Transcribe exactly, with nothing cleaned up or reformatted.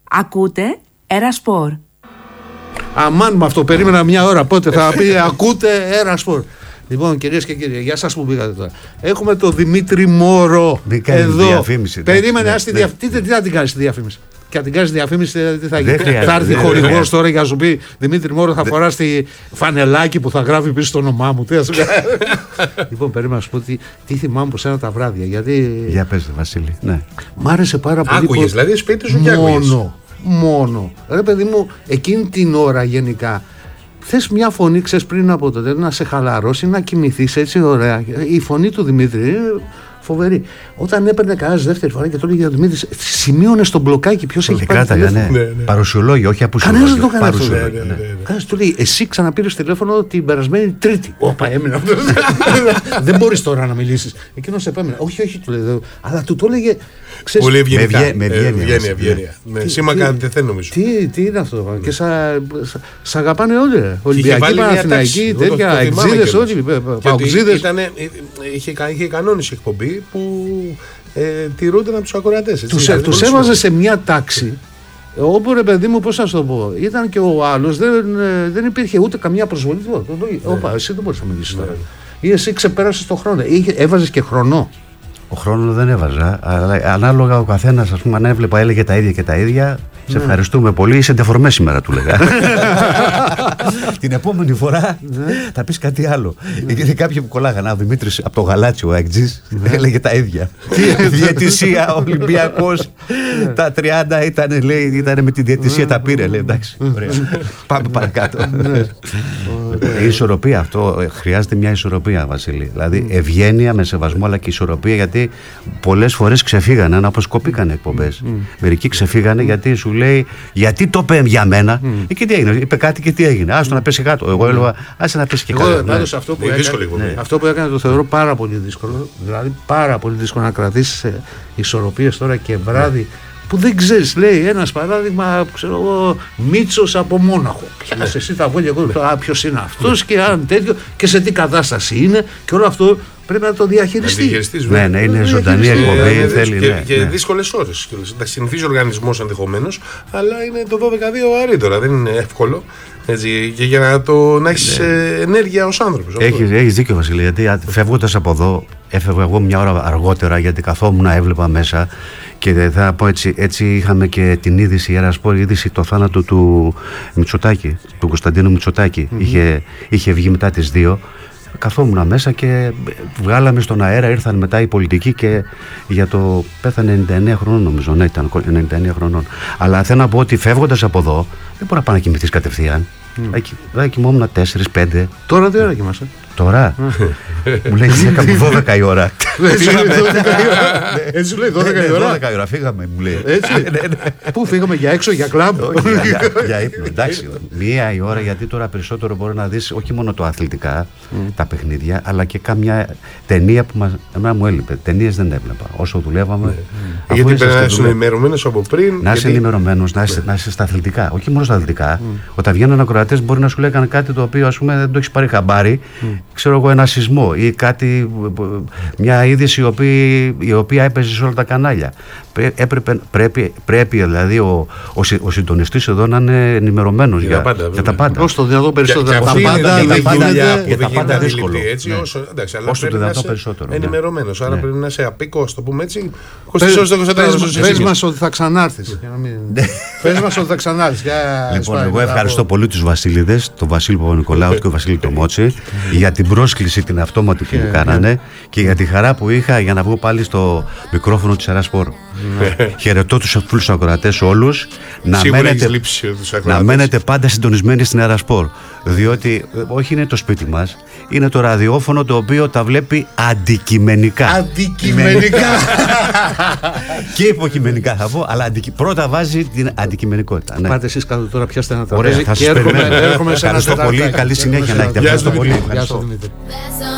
Ακούτε Ερασπορ. Αμάν με αυτό, περίμενα μια ώρα. Πότε θα πει ακούτε Ερασπορ. Λοιπόν, κυρίες και κύριοι, για σας που πήγατε τώρα. Έχουμε τον Δημήτρη Μόρο εδώ. Διαφήμιση, περίμενε, ναι, ναι, ναι. Τι, τι, τι θα την κάνεις τη διαφήμιση. Και αν την κάνεις διαφήμιση, τι θα γίνει. Θα έρθει χορηγός τώρα για να σου πει Δημήτρη Μόρο, θα φοράς τη φανελάκι που θα γράφει πίσω το όνομά μου. Τι θα σου κάνει. Λοιπόν, περίμενα να σου πω τι, τι θυμάμαι από σένα τα βράδια. Γιατί... Για πες, Βασίλη. Ναι. Μ' άρεσε πάρα πολύ. Άκουγες, δηλαδή σπίτι σου και άκουγες. Μόνο. Μόνο. Ρε παιδί μου, εκείνη την ώρα γενικά. Θες μια φωνή, ξέρεις, πριν από το τέλος να σε χαλαρώσει, να κοιμηθείς έτσι ωραία. Η φωνή του Δημήτρη είναι φοβερή. Όταν έπαιρνε κανένας δεύτερη φορά και το έλεγε ο Δημήτρης, σημείωνε στο μπλοκάκι ποιος έχει πάρει τηλέφωνο. Ναι, ναι, ναι. Παρουσιολόγιο, όχι απουσιολόγιο. Κανένας δεν το έκανε αυτό. Ναι, ναι, ναι. Κανένας του λέει, εσύ ξαναπήρες τηλέφωνο την περασμένη Τρίτη. Όπα, έμεινε αυτό. Δεν μπορείς τώρα να μιλήσεις. Εκείνος επέμενε. Όχι, όχι, του λέει. Αλλά του το έλεγε. Πολύ ευγενικά. Με ευγένεια. Σήμα κάνετε δεν νομίζω. Τι είναι αυτό. Και σ' αγαπάνε όλοι. Ολυμπιακοί, Παναθηναϊκοί, τέτοια. Εξίδες όλοι. Παουτζίδες. Είχε κανόνιση εκπομπή που τηρούνταν από τους ακροατές. Τους έβαζε σε μια τάξη. Όπου ρε παιδί μου, πώς να σου το πω, ήταν και ο άλλος, δεν, δεν υπήρχε ούτε καμία προσβολή. Όπα, εσύ δεν μπορείς να μιλήσεις τώρα. Ή εσύ ξεπέρασες τον χρόνο. Έβαζες και χρονό. Ο χρόνο δεν έβαζα, αλλά ανάλογα ο καθένας, ας πούμε, αν έβλεπα έλεγε τα ίδια και τα ίδια. Σε ναι. Ευχαριστούμε πολύ, είσαι ντεφορμέ σήμερα, του λέγα. Την επόμενη φορά ναι. θα πεις κάτι άλλο. Ναι. Γιατί κάποιοι που κολλάγανε, ο Δημήτρης από το Γαλάτσιο, ο Αεκτζής, ναι. έλεγε τα ίδια. Διαιτησία, Ολυμπιακός, τα τριάντα ήταν, λέει, ήταν με τη διαιτησία, τα πήρε, λέει, εντάξει, ωραία. Πάμε παρακάτω. Η ισορροπία, αυτό χρειάζεται μια ισορροπία, Βασίλη. Δηλαδή ευγένεια με σεβασμό, αλλά και ισορροπία, γιατί πολλές φορές ξεφύγανε, αναποσκοπήκανε εκπομπές. Μερικοί ξεφύγανε γιατί σου λέει, γιατί το είπε για μένα. Mm. Και τι έγινε, είπε κάτι και τι έγινε. Άστο να πέσει κάτω. Εγώ έλεγα, άσε να πέσει και κάτω. Εγώ πάντως αυτό, ναι. αυτό που έκανε το θεωρώ πάρα πολύ δύσκολο. Δηλαδή πάρα πολύ δύσκολο να κρατήσεις ισορροπίες τώρα και βράδυ. Που δεν ξέρεις, λέει ένας παράδειγμα, ξέρω εγώ, Μίτσος από Μόναχο. Πιάσε εσύ τα βόλια, εγώ ποιος είναι αυτός και αν τέτοιο και σε τι κατάσταση είναι και όλο αυτό πρέπει να το διαχειριστεί. Ναι, ναι, είναι ζωντανή εκπομπή. Θέλει, και ναι, και ναι. δύσκολες ώρες. Εντάξει, συνηθίζει ο οργανισμός ενδεχομένως, αλλά είναι το δώδεκα δύο βαρύ τώρα, δεν είναι εύκολο. Έτσι, και για να, το, να έχεις ναι. ενέργεια ως άνθρωπος. Έχεις, έχεις δίκιο, Βασίλη, γιατί φεύγοντας από εδώ, έφευγα εγώ μια ώρα αργότερα γιατί καθόμουν να έβλεπα μέσα. Και θα πω έτσι, έτσι είχαμε και την είδηση, η Ερασπορ, η είδηση το θάνατο του Μητσοτάκη, του Κωνσταντίνου Μητσοτάκη. Mm-hmm. Είχε, είχε βγει μετά τις δύο. Καθόμουν μέσα και βγάλαμε στον αέρα, ήρθαν μετά οι πολιτικοί και για το πέθανε ενενήντα εννέα χρονών νομίζω, ναι ήταν ενενήντα εννέα χρονών. Αλλά θέλω να πω ότι φεύγοντας από εδώ δεν μπορεί να πάει να κοιμηθείς κατευθείαν. Mm. Θα κοιμόμουν τέσσερα πέντε. Τώρα τι ώρα κοιμάσαι? Τώρα μου λέει κάπου δώδεκα η ώρα. Έτσι σου λέει δώδεκα η ώρα. δώδεκα η ώρα φύγαμε, μου λέει. Έτσι. Πού φύγαμε, για έξω, για κλαμπ? Για ύπνο, εντάξει. Μία η ώρα, γιατί τώρα περισσότερο μπορεί να δεις όχι μόνο το αθλητικά, τα παιχνίδια, αλλά και κάμια ταινία που εμένα μου έλειπε. Ταινίες δεν έβλεπα όσο δουλεύαμε. Γιατί πρέπει να είσαι ενημερωμένος από πριν. Να είσαι ενημερωμένος, να είσαι στα αθλητικά. Όχι μόνο στα αθλητικά. Όταν βγαίνουν ακροατές μπορεί να σου λέγανε κάτι το οποίο ας πούμε δεν το έχεις πάρει χαμπάρι. Ξέρω εγώ, ένα σεισμό ή κάτι, μια είδηση η οποία, η οποία έπαιζε σε όλα τα κανάλια. Έπρεπε, πρέπει, πρέπει δηλαδή ο, ο, ο συντονιστής εδώ να είναι ενημερωμένος για, για, για τα πάντα. Όσο το δυνατόν περισσότερο. Τα πάντα δύσκολο. Όσο το δυνατόν περισσότερο. Ενημερωμένος. Άρα πρέπει να είσαι απίκος, το πούμε έτσι. Πες μας ότι θα ξανάρθεις. Πες μας ότι θα ξανάρθεις. Λοιπόν, εγώ ευχαριστώ πολύ τους Βασίλειδες, τον Βασίλη Παπα-Νικολάου και τον Βασίλη Τομότση, για την πρόσκληση την αυτόματη που μου κάνανε και για τη χαρά που είχα για να βγω πάλι στο μικρόφωνο της Ερασπορ. Χαιρετώ τους φίλους ακροατές όλους. Να μένετε, να μένετε πάντα συντονισμένοι στην Ερασπορ. Διότι όχι είναι το σπίτι μας, είναι το ραδιόφωνο το οποίο τα βλέπει αντικειμενικά. Αντικειμενικά. Και υποκειμενικά θα πω, αλλά αντικει... πρώτα βάζει την αντικειμενικότητα. Ναι. Πάτε εσείς κάτω τώρα, πιάστε ένα τραπέζι. Ωραία, θα σας περιμένω. Ευχαριστώ πολύ, καλή συνέχεια να έχετε. Ευχαριστώ πολύ.